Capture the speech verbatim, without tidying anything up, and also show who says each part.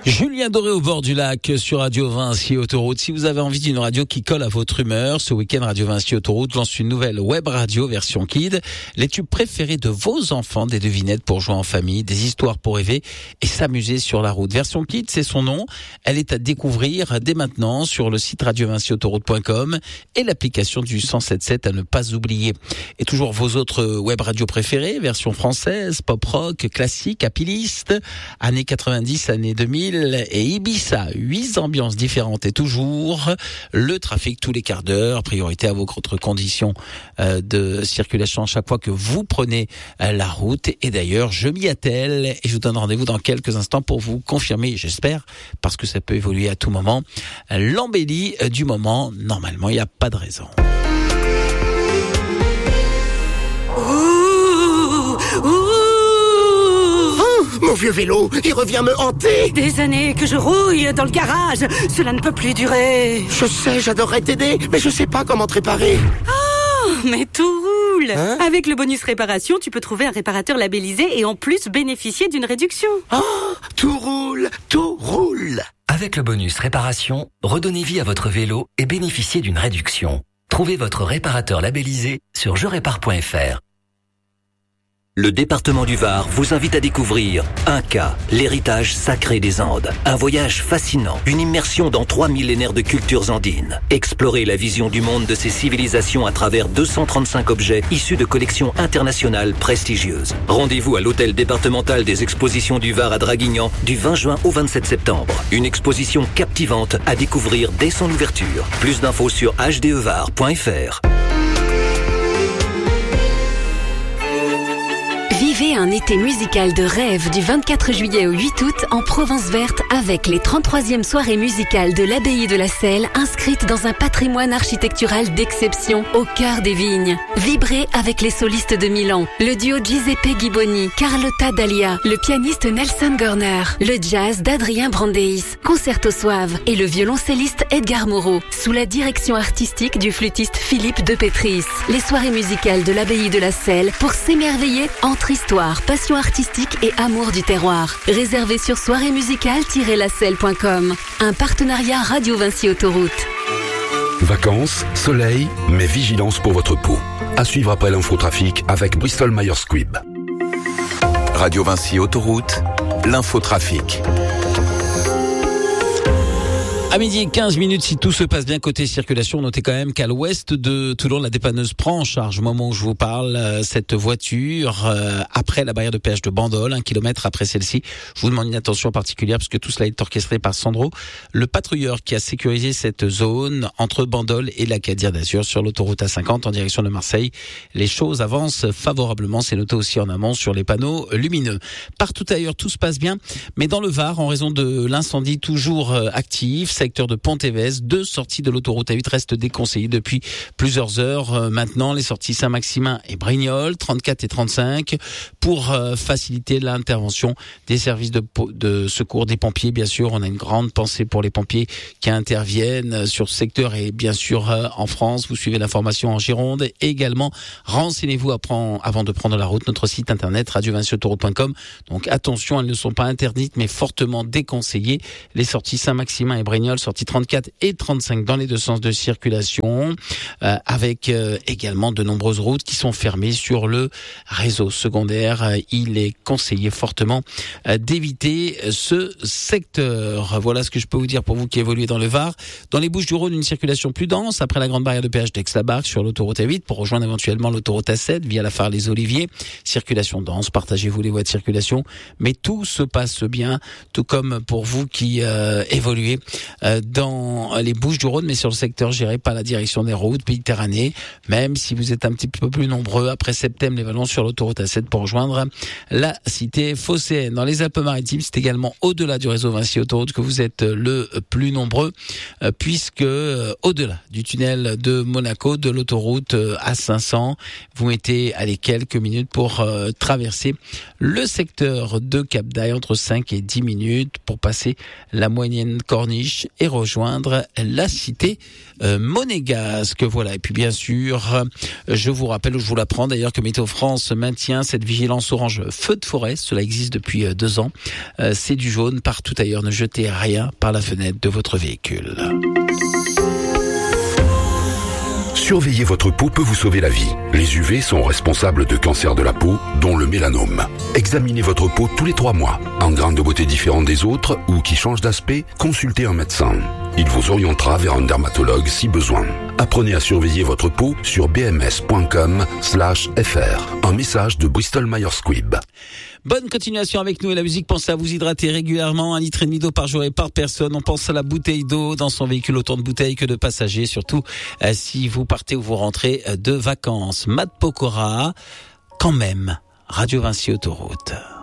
Speaker 1: Julien Doré au bord du lac sur Radio Vinci Autoroute. Si vous avez envie d'une radio qui colle à votre humeur, ce week-end Radio Vinci Autoroute lance une nouvelle web radio version Kid. Les tubes préférés de vos enfants, des devinettes pour jouer en famille, des histoires pour rêver et s'amuser sur la route. Version Kid, c'est son nom. Elle est à découvrir dès maintenant sur le site radio vinci autoroute point com et l'application du cent soixante-dix-sept à ne pas oublier. Et toujours vos autres web radios préférées, version française, pop rock, classique, happy list, années quatre-vingt-dix, années deux mille et Ibiza. Huit ambiances différentes et toujours le trafic tous les quarts d'heure, priorité à votre conditions euh, de circulation à chaque fois que vous prenez euh, la route. Et d'ailleurs, je m'y attelle et je vous donne rendez-vous dans quelques instants pour vous confirmer, j'espère, parce que ça peut évoluer à tout moment, l'embellie du moment. Normalement, il n'y a pas de raison.
Speaker 2: Mon vieux vélo, il revient me hanter.
Speaker 3: Des années que je rouille dans le garage. Cela ne peut plus durer.
Speaker 2: Je sais, j'adorerais t'aider, mais je sais pas comment te réparer.
Speaker 3: Oh, mais tout roule.
Speaker 2: Hein?
Speaker 3: Avec le bonus réparation, tu peux trouver un réparateur labellisé et en plus bénéficier d'une réduction.
Speaker 2: Oh, tout roule, tout roule.
Speaker 4: Avec le bonus réparation, redonnez vie à votre vélo et bénéficiez d'une réduction. Trouvez votre réparateur labellisé sur je répare point f r.
Speaker 5: Le département du Var vous invite à découvrir Inca, l'héritage sacré des Andes. Un voyage fascinant, une immersion dans trois millénaires de cultures andines. Explorez la vision du monde de ces civilisations à travers deux cent trente-cinq objets issus de collections internationales prestigieuses. Rendez-vous à l'hôtel départemental des expositions du Var à Draguignan du vingt juin au vingt-sept septembre. Une exposition captivante à découvrir dès son ouverture. Plus d'infos sur h d e var point f r.
Speaker 6: Vivez un été musical de rêve du vingt-quatre juillet au huit août en Provence Verte avec les trente-troisièmes soirées musicales de l'Abbaye de la Selle inscrites dans un patrimoine architectural d'exception au cœur des vignes. Vibrez avec les solistes de Milan, le duo Giuseppe Ghiboni, Carlotta Dahlia, le pianiste Nelson Gorner, le jazz d'Adrien Brandeis, Concerto Suave et le violoncelliste Edgar Moreau sous la direction artistique du flûtiste Philippe de Petris. Les soirées musicales de l'Abbaye de la Selle pour s'émerveiller entre histoire, passion artistique et amour du terroir. Réservé sur soirée musicale tiret la selle point com. Un partenariat Radio Vinci Autoroute.
Speaker 7: Vacances, soleil, mais vigilance pour votre peau. À suivre après l'infotrafic avec Bristol Myers Squibb.
Speaker 8: Radio Vinci Autoroute, l'infotrafic.
Speaker 1: À midi quinze minutes, si tout se passe bien côté circulation, notez quand même qu'à l'ouest de Toulon, la dépanneuse prend en charge au moment où je vous parle euh, cette voiture euh, après la barrière de péage de Bandol, un kilomètre après celle-ci. Je vous demande une attention particulière puisque tout cela est orchestré par Sandro, le patrouilleur qui a sécurisé cette zone entre Bandol et l'Acadière d'Azur sur l'autoroute A cinquante en direction de Marseille. Les choses avancent favorablement, c'est noté aussi en amont sur les panneaux lumineux. Partout ailleurs, tout se passe bien, mais dans le Var, en raison de l'incendie toujours euh, actif, secteur de Pont-Évez, deux sorties de l'autoroute A huit restent déconseillées depuis plusieurs heures. Euh, maintenant, les sorties Saint-Maximin et Brignoles, trente-quatre et trente-cinq, pour euh, faciliter l'intervention des services de, de secours, des pompiers, bien sûr. On a une grande pensée pour les pompiers qui interviennent sur ce secteur et bien sûr euh, en France. Vous suivez l'information en Gironde. Et également, renseignez-vous avant de prendre la route, notre site internet radio vinci autoroute point com. Donc attention, elles ne sont pas interdites mais fortement déconseillées. Les sorties Saint-Maximin et Brignoles, sorties trente-quatre et trente-cinq dans les deux sens de circulation, euh, avec euh, également de nombreuses routes qui sont fermées sur le réseau secondaire. Euh, il est conseillé fortement euh, d'éviter ce secteur. Voilà ce que je peux vous dire pour vous qui évoluez dans le Var. Dans les Bouches-du-Rhône, une circulation plus dense après la grande barrière de péage d'Aix-la-Barque sur l'autoroute A huit pour rejoindre éventuellement l'autoroute A sept via la Phare Les Oliviers. Circulation dense, partagez-vous les voies de circulation, mais tout se passe bien, tout comme pour vous qui euh, évoluez dans les Bouches-du-Rhône, mais sur le secteur géré par la direction des routes Méditerranée, même si vous êtes un petit peu plus nombreux après Septembre, les Vallons sur l'autoroute A sept pour rejoindre la cité phocéenne. Dans les Alpes-Maritimes, c'est également au-delà du réseau Vinci Autoroute que vous êtes le plus nombreux, puisque au-delà du tunnel de Monaco, de l'autoroute A cinq cents, vous mettez allez, quelques minutes pour euh, traverser le secteur de Cap-d'Aille, entre cinq et dix minutes pour passer la moyenne corniche et rejoindre la cité euh, monégasque. Voilà. Et puis bien sûr, je vous rappelle, je vous l'apprends d'ailleurs, que Météo France maintient cette vigilance orange feu de forêt. Cela existe depuis euh, deux ans. Euh, c'est du jaune partout ailleurs. Ne jetez rien par la fenêtre de votre véhicule.
Speaker 7: Surveiller votre peau peut vous sauver la vie. Les U V sont responsables de cancers de la peau, dont le mélanome. Examinez votre peau tous les trois mois. En grains de beauté différents des autres ou qui changent d'aspect, consultez un médecin. Il vous orientera vers un dermatologue si besoin. Apprenez à surveiller votre peau sur bms.com slash fr. Un message de Bristol Myers Squibb.
Speaker 1: Bonne continuation avec nous et la musique. Pensez à vous hydrater régulièrement, un litre et demi d'eau par jour et par personne. On pense à la bouteille d'eau dans son véhicule, autant de bouteilles que de passagers, surtout euh, si vous partez ou vous rentrez de vacances. Matt Pokora, quand même, Radio Vinci Autoroute.